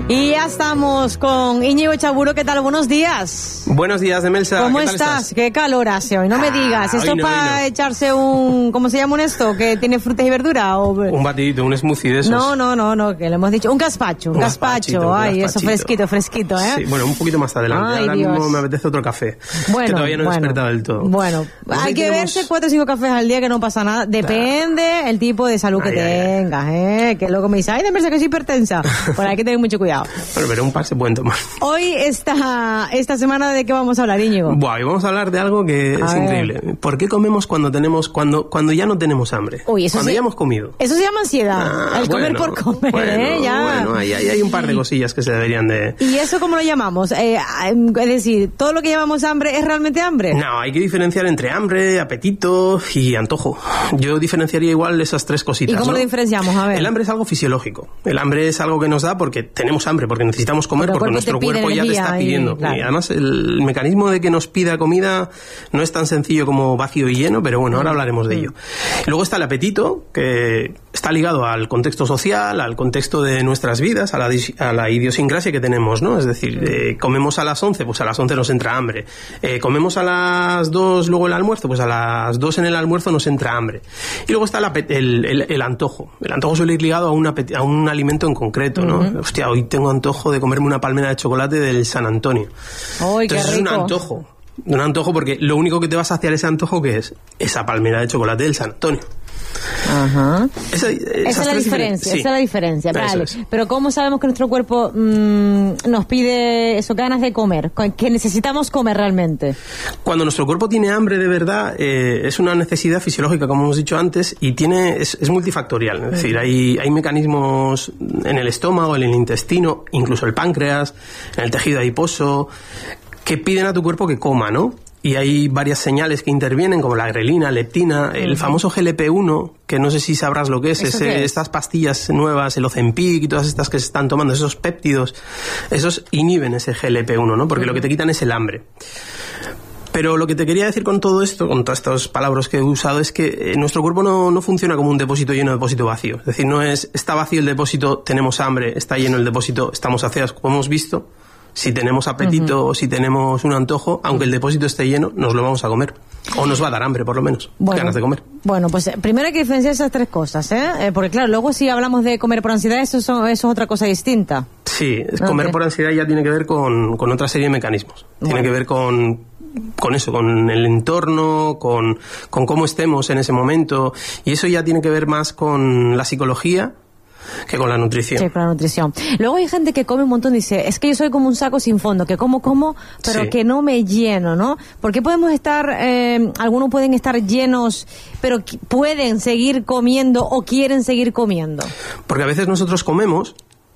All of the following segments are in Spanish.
Y ya estamos con Íñigo Echaburu. ¿Qué tal? Buenos días. Buenos días, Demelsa. ¿Cómo estás? Qué calor hace hoy. No me digas. ¿Esto es para echarse un... ¿Cómo se llama esto? ¿Que tiene frutas y verduras? O... Un batidito, un smoothie de esos. No, que le hemos dicho. Un gazpacho. Ay, eso fresquito, ¿eh? Sí, bueno, un poquito más adelante. Ay, ahora Dios. mismo me apetece otro café. Bueno, que todavía no he despertado del todo. Bueno, hay que verse 4 o 5 cafés al día, que no pasa nada. Depende el tipo de salud que tengas, ¿eh? Que luego me dice, ay, Demelsa, que soy hipertensa. Bueno, hay que tener mucho cuidado. Bueno, pero un par se pueden tomar. Hoy, esta semana, ¿de qué vamos a hablar, Íñigo? Buah, y vamos a hablar de algo que es increíble. ¿Por qué comemos cuando ya no tenemos hambre? Uy, eso cuando ya hemos comido. Eso se llama ansiedad. El comer por comer, Bueno, ahí hay un par de cosillas que se deberían de... ¿Y eso cómo lo llamamos? Es decir, ¿todo lo que llamamos hambre es realmente hambre? No, hay que diferenciar entre hambre, apetito y antojo. Yo diferenciaría igual esas tres cositas. ¿Y cómo lo diferenciamos? A ver. El hambre es algo fisiológico. El hambre es algo que nos da porque tenemos hambre, porque necesitamos comer, porque nuestro cuerpo ya te está pidiendo. Claro. Y además el mecanismo de que nos pida comida no es tan sencillo como vacío y lleno, pero bueno, ahora hablaremos de ello. Y luego está el apetito, que está ligado al contexto social, al contexto de nuestras vidas, a la idiosincrasia que tenemos, ¿no? Es decir, comemos a las 11, pues a las 11 nos entra hambre. Comemos a las 2 luego el almuerzo, pues a las 2 en el almuerzo nos entra hambre. Y luego está el antojo. El antojo suele ir ligado a un alimento en concreto, ¿no? Hostia, hoy tengo antojo de comerme una palmera de chocolate del San Antonio. ¡Ay, Entonces qué rico! Es un antojo porque lo único que te va a saciar ese antojo, que es esa palmera de chocolate del San Antonio. Ajá. Esa es la diferencia, sí. Esa es la diferencia, vale. Es. Pero ¿cómo sabemos que nuestro cuerpo nos pide eso, ganas de comer? Que necesitamos comer realmente. Cuando nuestro cuerpo tiene hambre de verdad, es una necesidad fisiológica, como hemos dicho antes, y es multifactorial. Es decir, hay mecanismos en el estómago, en el intestino, incluso el páncreas, en el tejido adiposo, que piden a tu cuerpo que coma, ¿no? Y hay varias señales que intervienen, como la grelina, leptina, el famoso GLP-1, que no sé si sabrás lo que es, estas pastillas nuevas, el Ozempic y todas estas que se están tomando, esos péptidos, esos inhiben ese GLP-1, ¿no? Porque lo que te quitan es el hambre. Pero lo que te quería decir con todo esto, con todas estas palabras que he usado, es que nuestro cuerpo no funciona como un depósito lleno, depósito vacío. Es decir, no es, está vacío el depósito, tenemos hambre, está lleno el depósito, estamos saciados, como hemos visto. Si tenemos apetito o si tenemos un antojo, aunque el depósito esté lleno, nos lo vamos a comer. O nos va a dar hambre, por lo menos. Ganas de comer. Bueno, pues primero hay que diferenciar esas tres cosas, ¿eh? Porque claro, luego si hablamos de comer por ansiedad, eso es otra cosa distinta. Sí, comer por ansiedad ya tiene que ver con otra serie de mecanismos. Bueno. Tiene que ver con eso, con el entorno, con cómo estemos en ese momento. Y eso ya tiene que ver más con la psicología que con la nutrición. Sí, con la nutrición. Luego hay gente que come un montón y dice, es que yo soy como un saco sin fondo, que como, pero que no me lleno, ¿no? ¿Por qué podemos estar, algunos pueden estar llenos, pero pueden seguir comiendo o quieren seguir comiendo? Porque a veces nosotros comemos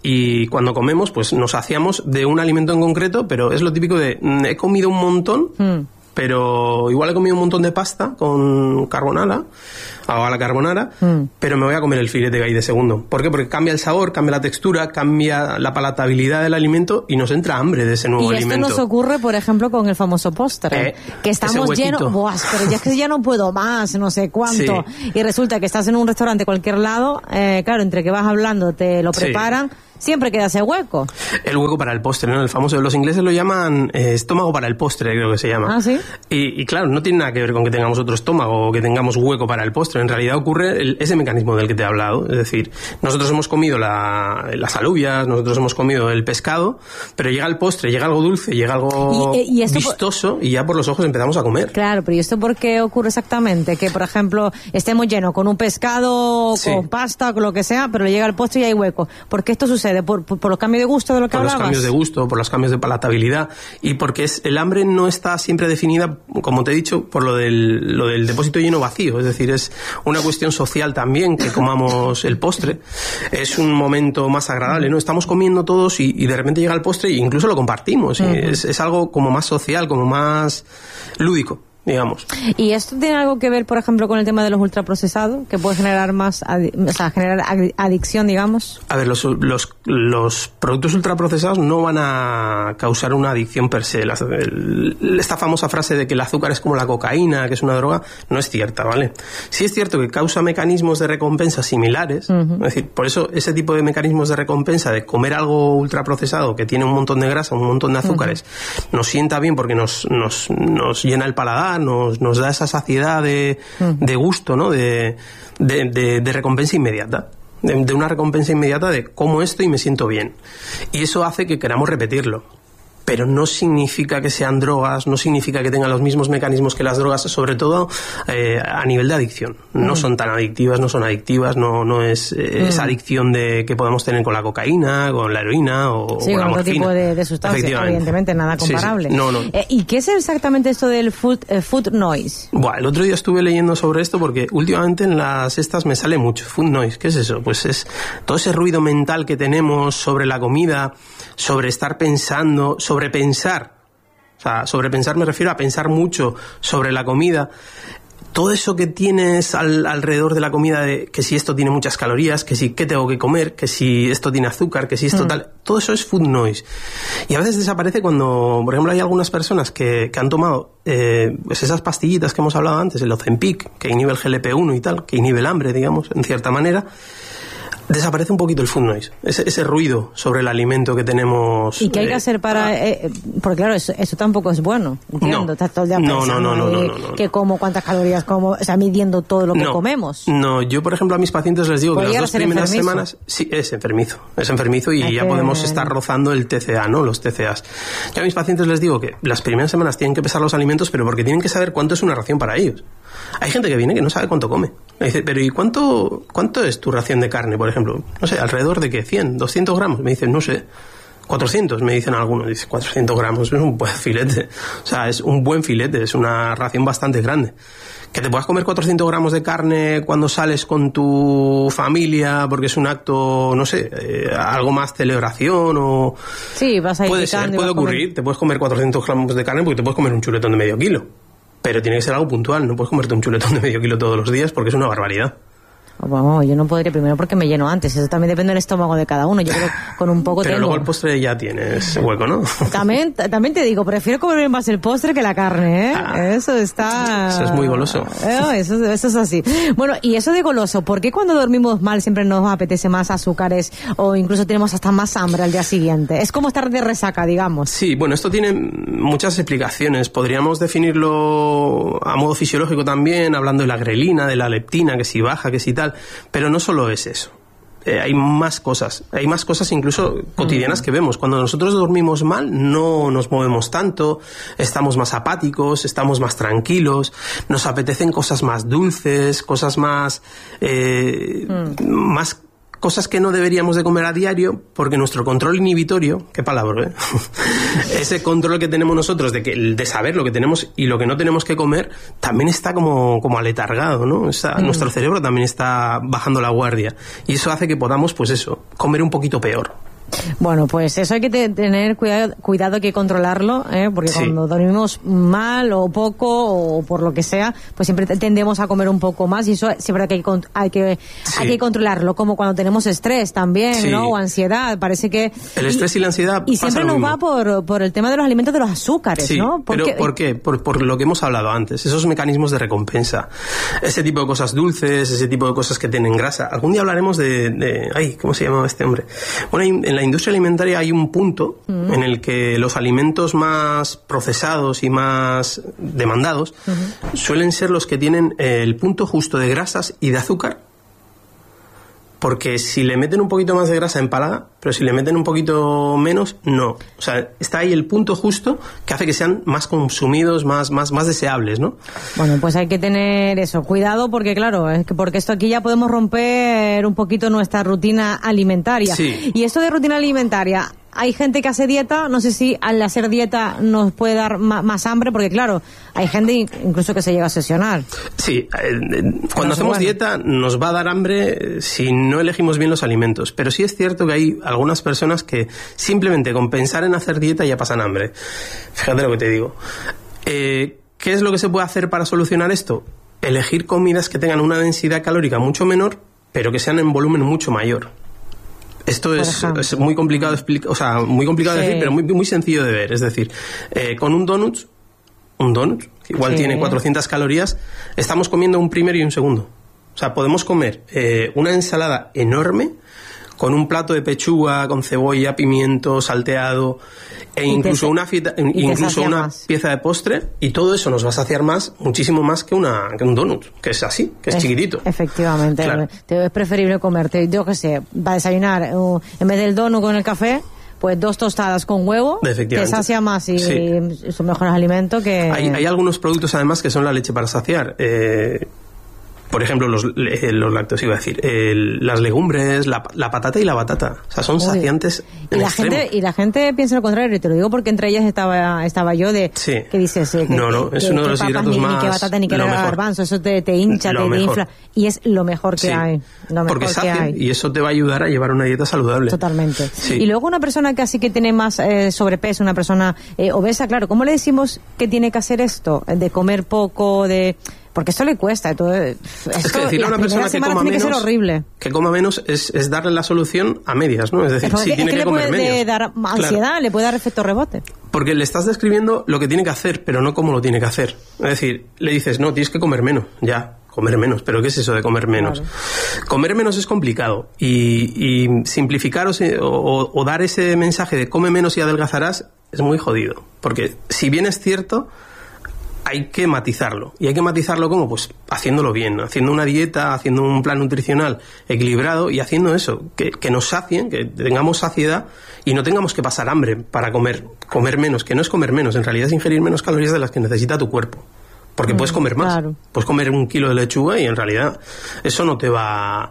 y cuando comemos, pues nos saciamos de un alimento en concreto, pero es lo típico de, he comido un montón, pero igual he comido un montón de pasta con carbonara, o a la carbonara, pero me voy a comer el filete que hay de segundo. ¿Por qué? Porque cambia el sabor, cambia la textura, cambia la palatabilidad del alimento y nos entra hambre de ese nuevo alimento. Y esto nos ocurre, por ejemplo, con el famoso postre, que estamos llenos, pero ya es que ya no puedo más, no sé cuánto, y resulta que estás en un restaurante cualquier lado, claro, entre que vas hablando, te lo preparan, siempre queda ese hueco. El hueco para el postre, ¿no? El famoso, los ingleses lo llaman estómago para el postre, creo que se llama. ¿Ah, sí? Y claro, no tiene nada que ver con que tengamos otro estómago o que tengamos hueco para el postre. En realidad ocurre ese mecanismo del que te he hablado. Es decir, nosotros hemos comido las alubias, nosotros hemos comido el pescado, pero llega el postre, llega algo dulce, llega algo vistoso y ya por los ojos empezamos a comer. Claro, pero ¿y esto por qué ocurre exactamente? Que, por ejemplo, estemos llenos con un pescado, con pasta, con lo que sea, pero llega el postre y hay hueco. ¿Por qué esto sucede? ¿Por los cambios de gusto de lo que hablabas? Por los cambios de gusto, por los cambios de palatabilidad y porque el hambre no está siempre definida, como te he dicho, por lo del depósito lleno vacío. Es decir, es una cuestión social también que comamos el postre. Es un momento más agradable, ¿no? Estamos comiendo todos y de repente llega el postre e incluso lo compartimos. Es algo como más social, como más lúdico. digamos. ¿Y esto tiene algo que ver, por ejemplo, con el tema de los ultraprocesados, que puede generar generar adicción, digamos? A ver, los productos ultraprocesados no van a causar una adicción per se. Esta famosa frase de que el azúcar es como la cocaína, que es una droga, no es cierta, ¿vale? Sí es cierto que causa mecanismos de recompensa similares, es decir, por eso ese tipo de mecanismos de recompensa de comer algo ultraprocesado que tiene un montón de grasa, un montón de azúcares, nos sienta bien porque nos llena el paladar, nos da esa saciedad de gusto, ¿no? De recompensa inmediata. De una recompensa inmediata de como esto y me siento bien. Y eso hace que queramos repetirlo. Pero no significa que sean drogas, no significa que tengan los mismos mecanismos que las drogas, sobre todo a nivel de adicción. No son tan adictivas, no son adictivas, no es esa adicción que podemos tener con la cocaína, con la heroína o con la morfina. Sí, con otro tipo de sustancias, evidentemente, nada comparable. Sí. No. ¿Y qué es exactamente esto del food noise? Bueno, el otro día estuve leyendo sobre esto porque últimamente en las estas me sale mucho. Food noise, ¿qué es eso? Pues es todo ese ruido mental que tenemos sobre la comida, sobre estar pensando, sobrepensar. O sea, sobrepensar me refiero a pensar mucho sobre la comida. Todo eso que tienes alrededor de la comida, de que si esto tiene muchas calorías, que si qué tengo que comer, que si esto tiene azúcar, que si esto tal, todo eso es food noise. Y a veces desaparece cuando, por ejemplo, hay algunas personas que han tomado pues esas pastillitas que hemos hablado antes, el Ozempic, que inhibe el GLP-1 y tal, que inhibe el hambre, digamos, en cierta manera. Desaparece un poquito el food noise, ese ruido sobre el alimento que tenemos. ¿Y qué hay que hacer para...? Porque claro, eso tampoco es bueno, entiendo. Estás todo el día pensando que como, cuántas calorías como, o sea, midiendo todo lo que comemos. No, yo por ejemplo a mis pacientes les digo que las 2 primeras semanas... Sí, es enfermizo y ya podemos estar rozando el TCA, ¿no? Los TCAs. Yo a mis pacientes les digo que las primeras semanas tienen que pesar los alimentos, pero porque tienen que saber cuánto es una ración para ellos. Hay gente que viene que no sabe cuánto come. Me dice, pero ¿y cuánto es tu ración de carne, por ejemplo? No sé, ¿alrededor de qué? ¿100? ¿200 gramos? Me dicen, no sé. 400, me dicen algunos. Dice, 400 gramos es un buen filete. O sea, es un buen filete, es una ración bastante grande. Que te puedas comer 400 gramos de carne cuando sales con tu familia porque es un acto, no sé, algo más celebración o... Sí, vas a ir puede ser, puede ocurrir. Te puedes comer 400 gramos de carne porque te puedes comer un chuletón de medio kilo. Pero tiene que ser algo puntual, no puedes comerte un chuletón de medio kilo todos los días porque es una barbaridad. Vamos, yo no podría, primero porque me lleno antes, eso también depende del estómago de cada uno, yo creo que con un poco pero luego el postre ya tienes hueco, ¿no? También te digo, prefiero comer más el postre que la carne, ¿eh? Eso es muy goloso. Eso es así. Bueno, y eso de goloso, ¿por qué cuando dormimos mal siempre nos apetece más azúcares o incluso tenemos hasta más hambre al día siguiente? Es como estar de resaca, digamos. Sí, bueno, esto tiene muchas explicaciones, podríamos definirlo a modo fisiológico también, hablando de la grelina, de la leptina, que si baja, que si tal. Pero no solo es eso. Hay más cosas incluso cotidianas que vemos. Cuando nosotros dormimos mal no nos movemos tanto, estamos más apáticos, estamos más tranquilos, nos apetecen cosas más dulces, cosas más más cosas que no deberíamos de comer a diario porque nuestro control inhibitorio, qué palabra, ese control que tenemos nosotros de saber lo que tenemos y lo que no tenemos que comer, también está como aletargado, ¿no? Nuestro cerebro también está bajando la guardia y eso hace que podamos, pues eso, comer un poquito peor. Bueno, pues eso hay que tener cuidado, hay que controlarlo, porque cuando dormimos mal o poco o por lo que sea, pues siempre tendemos a comer un poco más y eso siempre hay que controlarlo, como cuando tenemos estrés también, ¿no? O ansiedad, parece que... El estrés y la ansiedad y siempre nos va por el tema de los alimentos, de los azúcares, ¿no? ¿Por qué? Por lo que hemos hablado antes, esos mecanismos de recompensa, ese tipo de cosas dulces, ese tipo de cosas que tienen grasa. Algún día hablaremos de ¿cómo se llamaba este hombre? Bueno, en la industria alimentaria hay un punto en el que los alimentos más procesados y más demandados suelen ser los que tienen el punto justo de grasas y de azúcar, porque si le meten un poquito más de grasa empalaga, pero si le meten un poquito menos, no. O sea, está ahí el punto justo que hace que sean más consumidos, más deseables, ¿no? Bueno, pues hay que tener eso, cuidado, porque claro, porque esto aquí ya podemos romper un poquito nuestra rutina alimentaria. Sí. Y esto de rutina alimentaria, hay gente que hace dieta, no sé si al hacer dieta nos puede dar más hambre, porque claro, hay gente incluso que se llega a obsesionar. Sí, cuando hacemos dieta nos va a dar hambre si no elegimos bien los alimentos, pero sí es cierto que hay algunas personas que simplemente con pensar en hacer dieta ya pasan hambre. Fíjate lo que te digo. ¿Qué es lo que se puede hacer para solucionar esto? Elegir comidas que tengan una densidad calórica mucho menor, pero que sean en volumen mucho mayor. Esto es muy complicado de explicar, o sea, muy complicado de decir, pero muy sencillo de ver. Es decir, con un donut, que igual tiene 400 calorías, estamos comiendo un primero y un segundo. O sea, podemos comer una ensalada enorme con un plato de pechuga, con cebolla, pimiento, salteado, e incluso una pieza de postre, y todo eso nos va a saciar muchísimo más que un donut, que es así, que es chiquitito. Efectivamente, claro. Es preferible comerte, yo qué sé, para desayunar, en vez del donut con el café, pues 2 tostadas con huevo, te sacia más y son mejores alimentos que... Hay algunos productos además que son la leche para saciar. Por ejemplo, los lácteos, iba a decir, las legumbres, la patata y la batata. O sea, son saciantes en extremo. Y la gente piensa lo contrario, y te lo digo porque entre ellas estaba yo de... que dices... no, es uno de los hidratos más... Ni que batata ni que garbanzo, eso te hincha, te infla. Y es lo mejor que hay. Lo mejor porque sacia, y eso te va a ayudar a llevar una dieta saludable. Totalmente. Y luego una persona que así que tiene más sobrepeso, una persona obesa, claro, ¿cómo le decimos que tiene que hacer esto? De comer poco, porque esto le cuesta. Es que decirle a una persona que coma menos es darle la solución a medias, ¿no? Es decir, si tiene que comer menos. Le puede dar ansiedad, le puede dar efecto rebote. Porque le estás describiendo lo que tiene que hacer, pero no cómo lo tiene que hacer. Es decir, le dices, no, tienes que comer menos. Ya, comer menos. ¿Pero qué es eso de comer menos? Claro. Comer menos es complicado. Y simplificar o dar ese mensaje de come menos y adelgazarás es muy jodido. Porque si bien es cierto... hay que matizarlo. ¿Y hay que matizarlo cómo? Pues haciéndolo bien, haciendo una dieta, haciendo un plan nutricional equilibrado y haciendo eso, que nos sacien, que tengamos saciedad y no tengamos que pasar hambre para comer menos, que no es comer menos, en realidad es ingerir menos calorías de las que necesita tu cuerpo. Porque puedes comer más. Claro. Puedes comer 1 kilo de lechuga y en realidad eso no te va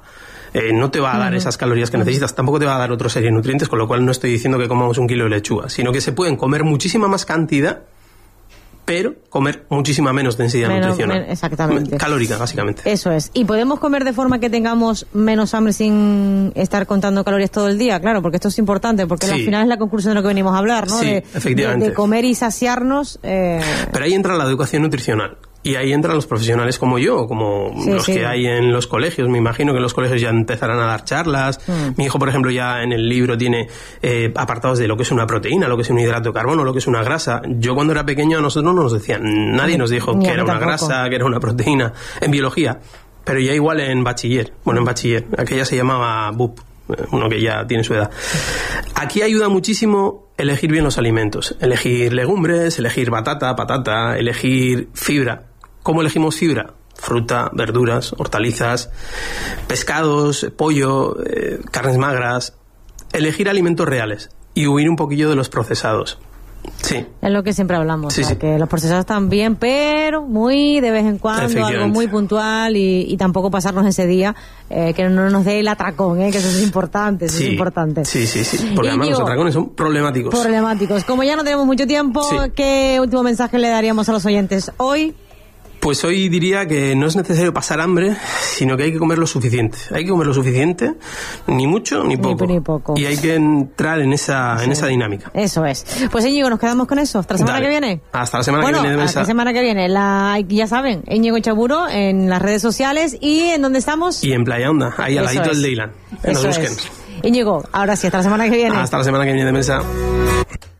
a dar esas calorías que necesitas, tampoco te va a dar otra serie de nutrientes, con lo cual no estoy diciendo que comamos 1 kilo de lechuga, sino que se pueden comer muchísima más cantidad, pero comer muchísima menos densidad nutricional. Exactamente. Calórica, básicamente. Eso es. ¿Y podemos comer de forma que tengamos menos hambre sin estar contando calorías todo el día? Claro, porque esto es importante, porque al final es la conclusión de lo que venimos a hablar, ¿no? Sí, efectivamente. De comer y saciarnos. Pero ahí entra la educación nutricional. Y ahí entran los profesionales como yo, como los que hay en los colegios. Me imagino que en los colegios ya empezarán a dar charlas. Mi hijo, por ejemplo, ya en el libro tiene apartados de lo que es una proteína, lo que es un hidrato de carbono, lo que es una grasa. Yo cuando era pequeño a nosotros no nos decían, nadie nos dijo que era una grasa, que era una proteína en biología. Pero ya igual en bachiller, aquella se llamaba BUP, uno que ya tiene su edad. Aquí ayuda muchísimo elegir bien los alimentos, elegir legumbres, elegir patata, elegir fibra. ¿Cómo elegimos fibra? Fruta, verduras, hortalizas, pescados, pollo, carnes magras. Elegir alimentos reales y huir un poquillo de los procesados. Sí. Es lo que siempre hablamos, que los procesados están bien, pero muy de vez en cuando, algo muy puntual y tampoco pasarnos ese día, que no nos dé el atracón, que eso es importante, Sí, porque además los atracones son problemáticos. Como ya no tenemos mucho tiempo, ¿qué último mensaje le daríamos a los oyentes hoy? Pues hoy diría que no es necesario pasar hambre, sino que hay que comer lo suficiente. Hay que comer lo suficiente, ni mucho ni poco. Y hay que entrar en esa dinámica. Eso es. Pues Íñigo, nos quedamos con eso. ¿Hasta la semana que viene? Hasta la semana que viene. Hasta la semana que viene. Ya saben, Íñigo Chaburo en las redes sociales y ¿en dónde estamos? Y en Playa Honda, ahí al ladito del Deilan. Que nos busquen. Íñigo, ahora sí, hasta la semana que viene. Hasta la semana que viene de mesa.